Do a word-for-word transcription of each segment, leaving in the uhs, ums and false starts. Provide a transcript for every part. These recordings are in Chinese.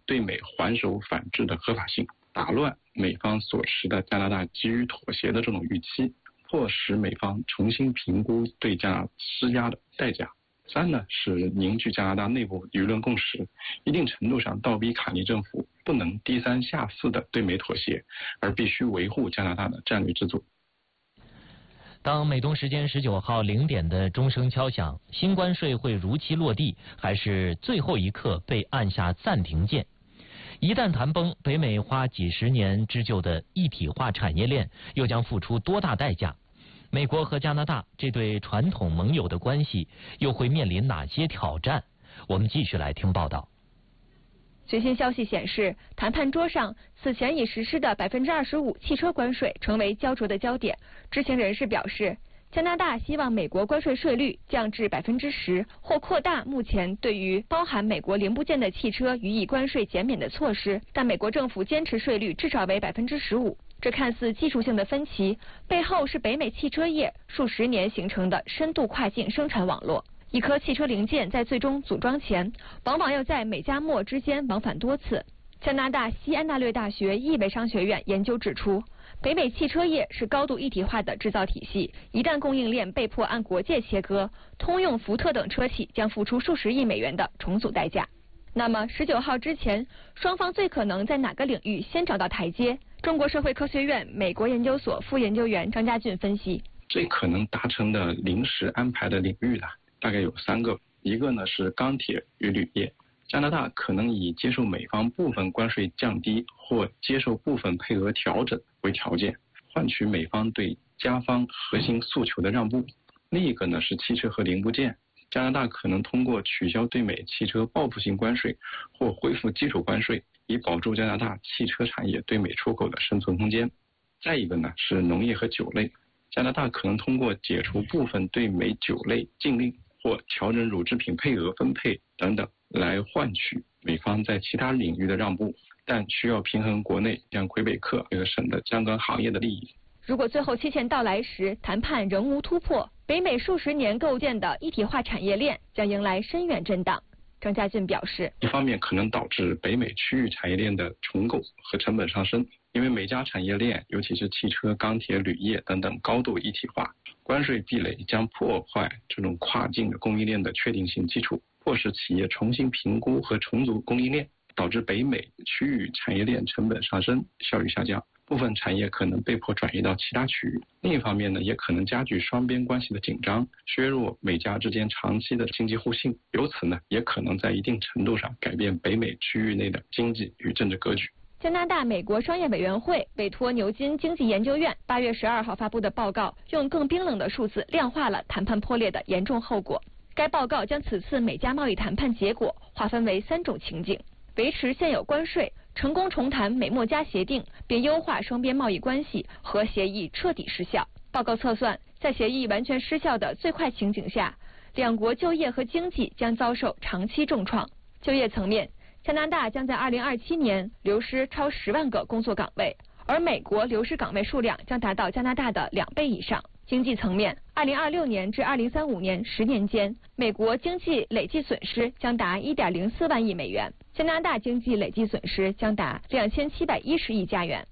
对美还手反制的合法性，打乱美方所持的加拿大急于妥协的这种预期，迫使美方重新评估对加拿大施压的代价。三呢是凝聚加拿大内部舆论共识，一定程度上倒逼卡尼政府不能低三下四的对美妥协，而必须维护加拿大的战略自主。 当美东时间十九号零点的钟声敲响，新关税会如期落地，还是最后一刻被按下暂停键？一旦谈崩，北美花几十年织就的一体化产业链又将付出多大代价？美国和加拿大这对传统盟友的关系又会面临哪些挑战？我们继续来听报道。 最新消息显示，谈判桌上此前已实施的百分之二十五汽车关税成为焦灼的焦点。知情人士表示，加拿大希望美国关税税率降至百分之十，或扩大目前对于包含美国零部件的汽车予以关税减免的措施，但美国政府坚持税率至少为百分之十五。这看似技术性的分歧，背后是北美汽车业数十年形成的深度跨境生产网络。一颗汽车零件在最终组装前，往往要在美加墨之间往返多次。加拿大西安大略大学易维商学院研究指出，北美汽车业是高度一体化的制造体系，一旦供应链被迫按国界切割，通用、福特等车企将付出数十亿美元的重组代价。那么十九号之前，双方最可能在哪个领域先找到台阶？中国社会科学院美国研究所副研究员张家俊分析， 最可能达成的临时安排的领域呢，大概有三个。一个呢是钢铁与铝业，加拿大可能以接受美方部分关税降低或接受部分配额调整为条件，换取美方对加方核心诉求的让步。另一个呢是汽车和零部件，加拿大可能通过取消对美汽车报复性关税或恢复基础关税，以保住加拿大汽车产业对美出口的生存空间。再一个呢是农业和酒类，加拿大可能通过解除部分对美酒类禁令或调整乳制品配额分配等等，来换取美方在其他领域的让步，但需要平衡国内像魁北克这个省的相关行业的利益。 如果最后期限到来时，谈判仍无突破，北美数十年构建的一体化产业链将迎来深远震荡。张家俊表示， 一方面可能导致北美区域产业链的重构和成本上升，因为美加产业链尤其是汽车、钢铁、铝业等等高度一体化，关税壁垒将破坏这种跨境的供应链的确定性基础，迫使企业重新评估和重组供应链，导致北美区域产业链成本上升，效率下降，部分产业可能被迫转移到其他区域。另一方面呢，也可能加剧双边关系的紧张，削弱美加之间长期的经济互信，由此呢，也可能在一定程度上改变北美区域内的经济与政治格局。 加拿大美国商业委员会委托牛津经济研究院八月十二号发布的报告，用更冰冷的数字量化了谈判破裂的严重后果。该报告将此次美加贸易谈判结果划分为三种情景：维持现有关税、成功重谈美墨加协定并优化双边贸易关系和协议彻底失效。报告测算，在协议完全失效的最坏情景下，两国就业和经济将遭受长期重创。就业层面，加拿大将在二零二七年流失超十万个工作岗位，而美国流失岗位数量将达到加拿大的两倍以上。经济层面，二零二六年至二零三五年十年间，美国经济累计损失将达一点零四万亿美元，加拿大经济累计损失将达两千七百一十亿加元。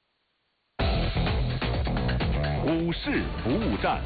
股市服务站，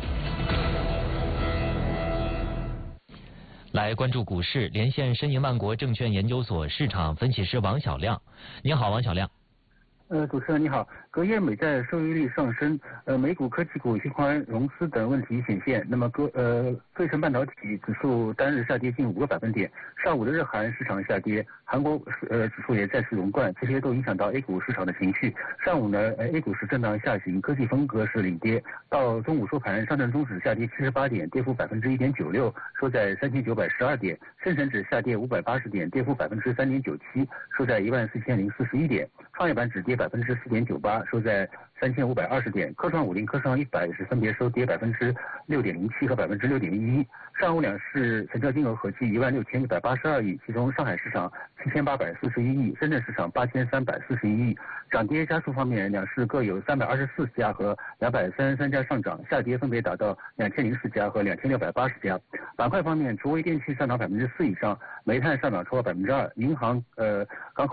来关注股市，连线申银万国证券研究所市场分析师王小亮。你好，王小亮。 呃，主持人你好，隔夜美债收益率上升，呃，美股、科技股、循环融资等问题显现。那么，各呃，费城半导体指数单日下跌近五个百分点。上午的日韩市场下跌，韩国呃指数也再次熔断，这些都影响到 A 股市场的情绪。上午呢，呃 A 股是震荡下行，科技风格是领跌。到中午收盘，上证综指下跌七十八点，跌幅百分之一点九六，收在三千九百十二点；深成指下跌五百八十点，跌幅百分之三点九七，收在一万四千零四十一点。创业板指跌百分之四点九八，收在三千五百二十点。科创五零、科创一百是分别收跌百分之六点零七和百分之六点一一。上午两市成交金额合计一万六千一百八十二亿，其中上海市场七千八百四十一亿，深圳市场八千三百四十一亿。涨跌家数方面，两市各有三百二十四家和两百三十三家上涨，下跌分别达到两千零四家和两千六百八十家。板块方面，除微电器上涨百分之四以上，煤炭上涨超过百分之二，银行呃港口